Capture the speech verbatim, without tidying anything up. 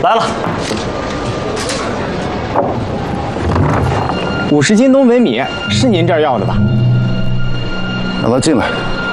来了。 五十斤东北米是您这儿要的吧？ 让他进来。